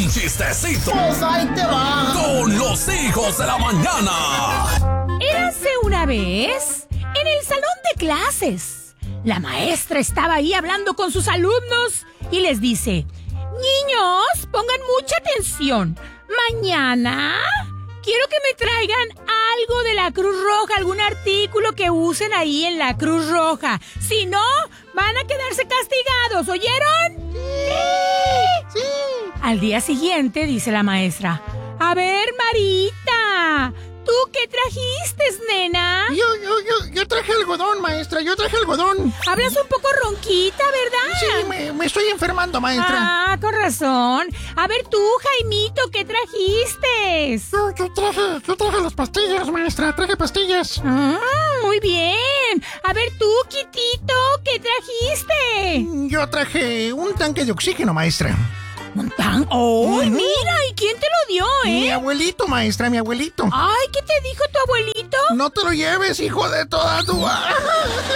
un chistecito. Pues ahí te va. Con los hijos de la mañana. Érase una vez en el salón de clases. La maestra estaba ahí hablando con sus alumnos y les dice: niños, pongan mucha atención. Mañana quiero que me traigan algo de la Cruz Roja, algún artículo que usen ahí en la Cruz Roja. Si no, van a quedarse castigados, ¿oyeron? Sí. Al día siguiente dice la maestra: a ver, Marita, ¿tú qué trajiste, nena? Yo traje algodón, maestra, yo traje algodón. Hablas un poco ronquita, ¿verdad? Sí, me estoy enfermando, maestra. Ah, con razón. A ver tú, Jaimito, ¿qué trajiste? Yo traje las pastillas, maestra, traje pastillas. Ah, muy bien. A ver tú, Quitito, ¿qué trajiste? Yo traje un tanque de oxígeno, maestra. ¿Un tan? ¡Oh, mira! ¿Y quién te lo dio, Mi abuelito, maestra, mi abuelito. Ay, ¿qué te dijo tu abuelito? No te lo lleves, hijo de toda tu...